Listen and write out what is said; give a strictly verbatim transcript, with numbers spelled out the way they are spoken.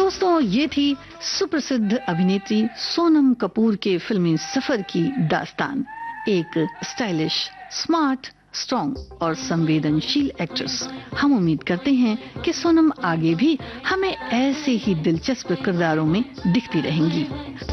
दोस्तों, ये थी सुप्रसिद्ध अभिनेत्री सोनम कपूर के फिल्मी सफर की दास्तान। एक स्टाइलिश, स्मार्ट, स्ट्रॉन्ग और संवेदनशील एक्ट्रेस। हम उम्मीद करते हैं कि सोनम आगे भी हमें ऐसे ही दिलचस्प किरदारों में दिखती रहेंगी।